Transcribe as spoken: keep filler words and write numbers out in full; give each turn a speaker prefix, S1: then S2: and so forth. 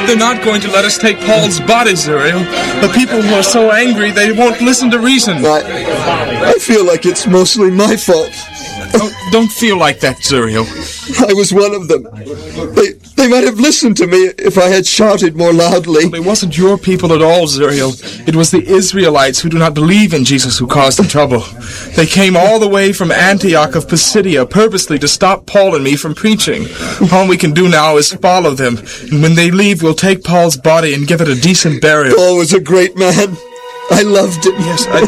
S1: They're not going to let us take Paul's body, Zuriel. The people who are so angry, they won't listen to reason.
S2: I, I feel like it's mostly my fault.
S1: Oh, don't feel like that, Zuriel.
S2: I was one of them. They, they might have listened to me if I had shouted more loudly.
S1: It wasn't your people at all, Zuriel. It was the Israelites who do not believe in Jesus who caused them trouble. They came all the way from Antioch of Pisidia purposely to stop Paul and me from preaching. All we can do now is follow them, and when they leave, we'll take Paul's body and give it a decent burial.
S2: Paul was a great man. I loved him.
S1: Yes, I,